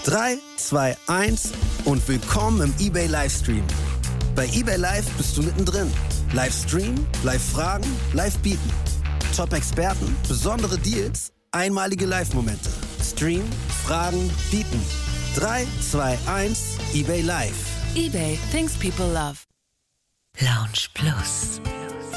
3, 2, 1 und willkommen im eBay Livestream. Bei eBay Live bist du mittendrin. Livestream, Live-Fragen, Live-Bieten. Top-Experten, besondere Deals, einmalige Live-Momente. Stream, Fragen, Bieten. 3, 2, 1, eBay Live. eBay, things people love. Lounge Plus.